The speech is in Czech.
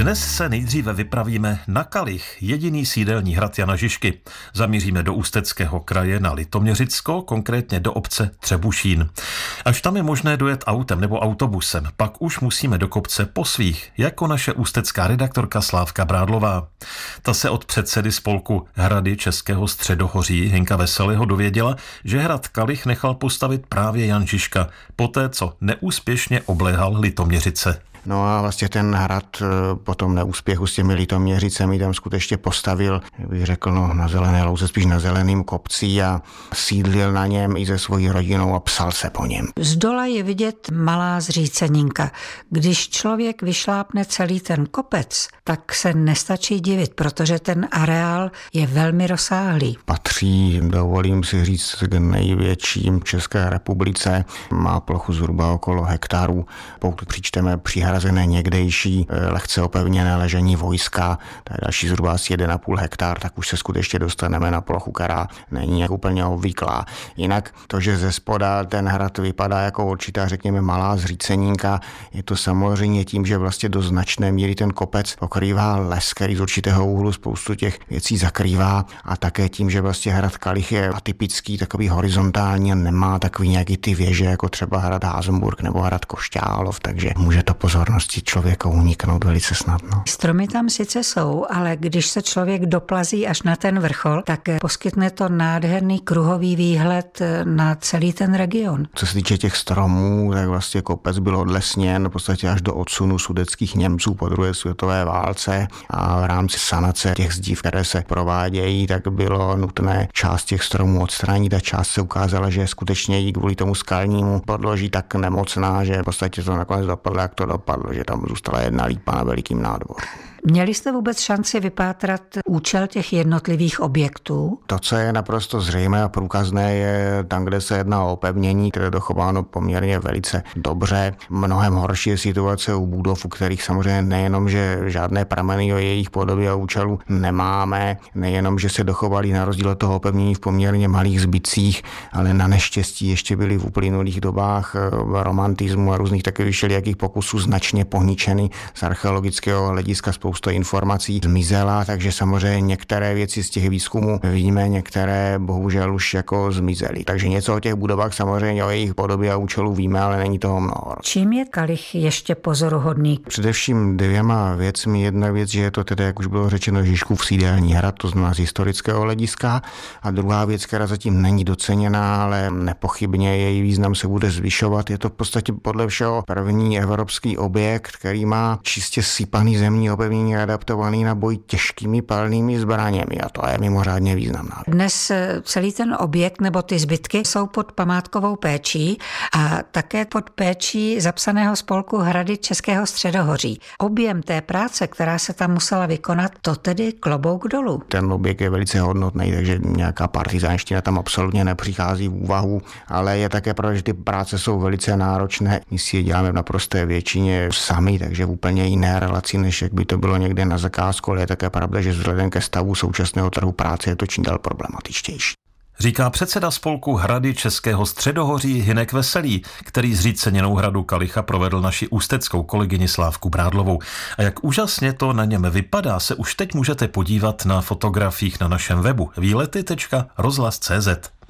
Dnes se nejdříve vypravíme na Kalich, jediný sídelní hrad Jana Žižky. Zamíříme do Ústeckého kraje na Litoměřicko, konkrétně do obce Třebušín. Až tam je možné dojet autem nebo autobusem, pak už musíme do kopce po svých, jako naše ústecká redaktorka Slávka Brádlová. Ta se od předsedy spolku Hrady Českého středohoří Hinka Veselého dověděla, že hrad Kalich nechal postavit právě Jan Žižka, poté co neúspěšně obléhal Litoměřice. No a vlastně ten hrad po tom neúspěchu s těmi Litoměřicemi tam skutečně postavil, bych řekl, na zelené louze, spíš na zeleným kopci a sídlil na něm i se svojí rodinou a psal se po něm. Zdola je vidět malá zříceninka. Když člověk vyšlápne celý ten kopec, tak se nestačí divit, protože ten areál je velmi rozsáhlý. Patří, dovolím si říct, k největším v České republice. Má plochu zhruba okolo hektaru. Pokud přičteme přihrazené někdejší lehce opevněné ležení vojska, to je další zhruba asi 1,5 hektar, tak už se skutečně dostaneme na plochu, která není jak úplně obvyklá. Jinak to, že ze spoda ten hrad vypadá jako určitá, řekněme, malá zříceninka, je to samozřejmě tím, že vlastně do značné míry ten kopec pokrývá les, který z určitého úhlu spoustu těch věcí zakrývá, a také tím, že vlastně hrad Kalich je atypický, takový horizontální a nemá takový nějaký ty věže, jako třeba hrad Házenburg nebo hrad Košťálov, takže může to pozornosti člověka uniknout velice snadno. Stromy tam sice jsou, ale když se člověk doplazí až na ten vrchol, tak poskytne to nádherný kruhový výhled na celý ten region. Co se týče těch stromů, tak vlastně kopec byl odlesněn v podstatě až do odsunu sudetských Němců po druhé světové válce a v rámci sanace těch zdí, které se provádějí, tak bylo nutné část těch stromů odstranit a část se ukázala, že skutečně jí kvůli tomu skalnímu podloží tak nemocná, že v podstatě to nakonec dopadlo, jak to dopadlo, že tam zůstala jedna lípa na velikým nádvoří. Měli jste vůbec šanci vypátrat účel těch jednotlivých objektů? To, co je naprosto zřejmé a průkazné, je tam, kde se jedná o opevnění, které je dochováno poměrně velice dobře. Mnohem horší je situace u budov, u kterých samozřejmě nejenom, že žádné prameny o jejich podobě a účelu nemáme, nejenom, že se dochovali na rozdíl od toho opevnění v poměrně malých zbytcích, ale na neštěstí ještě byly v uplynulých dobách romantismu a různých takových všelijakých pokusů značně pohničeny z archeologického hlediska. Spousta informací zmizela, takže samozřejmě některé věci z těch výzkumů víme, některé bohužel už jako zmizely. Takže něco o těch budovách samozřejmě o jejich podobě a účelu víme, ale není toho mnoho. Čím je Kalich ještě pozoruhodný? Především 2 věcmi. Jedna věc, že je to tedy, jak už bylo řečeno, Žižkův sídelní hrad, to znamená z historického hlediska. A druhá věc, která zatím není doceněná, ale nepochybně její význam se bude zvyšovat, je to v podstatě podle všeho první evropský objekt, který má čistě sypaný zemní opevnění adaptovaný na boj těžkými palnými zbraněmi, a to je mimořádně významná. Dnes celý ten objekt nebo ty zbytky jsou pod památkovou péčí a také pod péčí zapsaného spolku Hrady Českého středohoří. Objem té práce, která se tam musela vykonat, to tedy klobouk dolů. Ten objekt je velice hodnotný, takže nějaká partizánština tam absolutně nepřichází v úvahu, ale je také pravda, že ty práce jsou velice náročné. My si je děláme v naprosté většině sami, takže v úplně jiné relaci, než jak by to bylo někde na zakázku, ale je také pravda, že vzhledem ke stavu současného trhu práce je to čím dál problematičtější. Říká předseda spolku Hrady Českého středohoří Hinek Veselý, který zříceněnou hradu Kalicha provedl naši ústeckou kolegyni Slávku Brádlovou. A jak úžasně to na něm vypadá, se už teď můžete podívat na fotografiích na našem webu výlety.rozhlas.cz.